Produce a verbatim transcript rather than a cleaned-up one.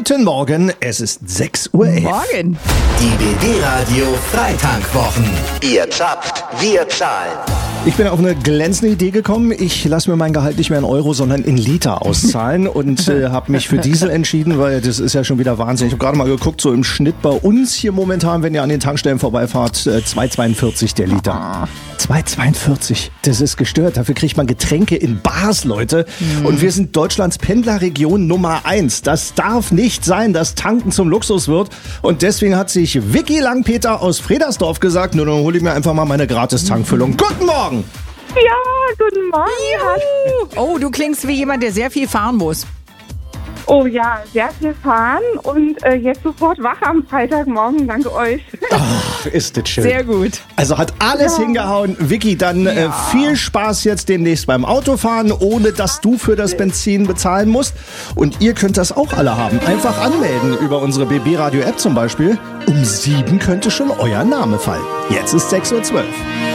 Guten Morgen, es ist sechs Uhr elf. Morgen. Die B B-Radio Freitankwochen. Ihr zapft, wir zahlen. Ich bin auf eine glänzende Idee gekommen. Ich lasse mir mein Gehalt nicht mehr in Euro, sondern in Liter auszahlen und äh, habe mich für Diesel entschieden, weil das ist ja schon wieder Wahnsinn. Ich habe gerade mal geguckt, so im Schnitt bei uns hier momentan, wenn ihr an den Tankstellen vorbeifahrt, äh, zwei Komma zweiundvierzig der Liter. zwei Komma zweiundvierzig, das ist gestört. Dafür kriegt man Getränke in Bars, Leute. Mhm. Und wir sind Deutschlands Pendlerregion Nummer eins. Das darf nicht sein, dass Tanken zum Luxus wird. Und deswegen hat sich Vicky Langpeter aus Fredersdorf gesagt, nur dann hole ich mir einfach mal meine Gratis-Tankfüllung. Mhm. Guten Morgen! Ja, guten Morgen. Juhu. Oh, du klingst wie jemand, der sehr viel fahren muss. Oh ja, sehr viel fahren und äh, jetzt sofort wach am Freitagmorgen, danke euch. Ach, ist das schön. Sehr gut. Also hat alles ja. hingehauen. Vicky, dann ja. äh, viel Spaß jetzt demnächst beim Autofahren, ohne dass du für das Benzin bezahlen musst. Und ihr könnt das auch alle haben. Einfach anmelden über unsere B B-Radio-App zum Beispiel. Um sieben könnte schon euer Name fallen. Jetzt ist sechs Uhr zwölf.